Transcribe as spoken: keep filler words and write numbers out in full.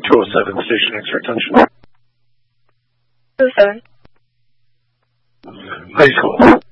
two oh seven, station X-ray attention. two oh seven. High school.